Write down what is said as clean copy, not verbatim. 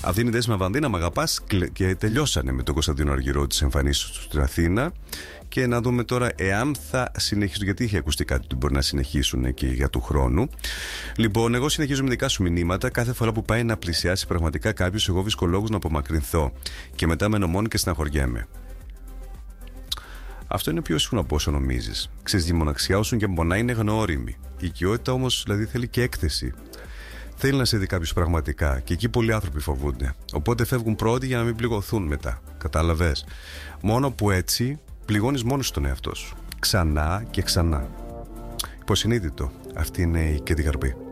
Αυτή είναι η Δέσποινα Βανδίνα, μ' αγαπάς, και τελειώσανε με τον Κωνσταντίνο Αργυρό τις εμφανίσεις του στην Αθήνα. Και να δούμε τώρα εάν θα συνεχίσουν, γιατί είχε ακουστεί κάτι ότι μπορεί να συνεχίσουν και για του χρόνου. Λοιπόν, εγώ συνεχίζω με δικά σου μηνύματα. Κάθε φορά που πάει να πλησιάσει πραγματικά κάποιο, εγώ βρίσκω λόγους να απομακρυνθώ. Και μετά μένω μόνη και στεναχωριέμαι. Αυτό είναι πιο ήσυχο από όσο νομίζεις. Ξέρεις, η μοναξιά όσον και πονάει είναι γνώριμη. Η οικειότητα όμως δηλαδή θέλει και έκθεση. Θέλει να σε δει κάποιος πραγματικά, και εκεί πολλοί άνθρωποι φοβούνται. Οπότε φεύγουν πρώτοι για να μην πληγωθούν μετά. Κατάλαβες. Μόνο που έτσι πληγώνεις μόνος τον εαυτό σου. Ξανά και ξανά. Υποσυνείδητο. Αυτή είναι η Κέντι Γαρμπή.